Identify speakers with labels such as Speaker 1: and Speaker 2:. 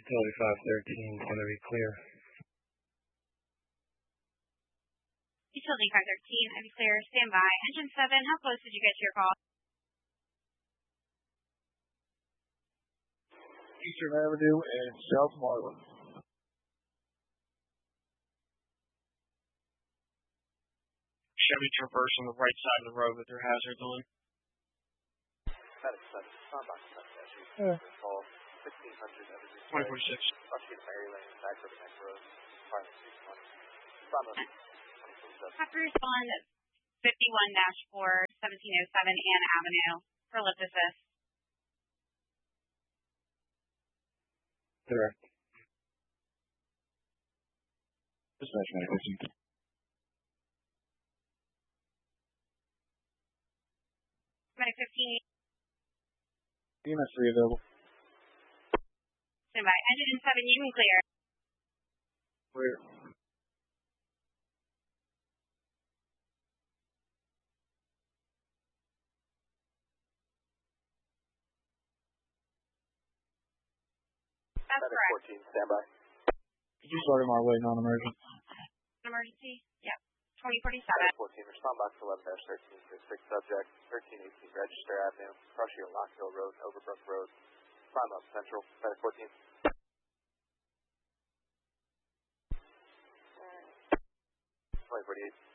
Speaker 1: Utility 513 is going to be clear.
Speaker 2: Utility 513, I'd be clear. Stand by. Engine 7, how close did you get to your call?
Speaker 3: Eastern Avenue and South Marlin.
Speaker 4: Chevy Traverse on the right side of the road with their hazards on.
Speaker 5: Medic 7, Starbuck, call 1600
Speaker 4: 2046.
Speaker 5: Rush to Mary Lane, back to the next road, 5620.
Speaker 2: Have to respond 51-4, 1707 Ann Avenue for lift assist.
Speaker 1: Correct.
Speaker 3: Dispatch medical.
Speaker 2: Medic 15.
Speaker 3: EMS 3 available.
Speaker 2: Stand by. Engine 7, you can clear.
Speaker 3: Clear.
Speaker 2: That's correct.
Speaker 5: 14, stand by.
Speaker 3: Could you start my way non-emergent?
Speaker 2: Emergency? Yep. 2047.
Speaker 5: 14, respond box 11-13 to 6 subject, 1318 Register Avenue, Crushing Lock Hill Road, Overbrook Road, Prime Up Central, Medic 14. 2048.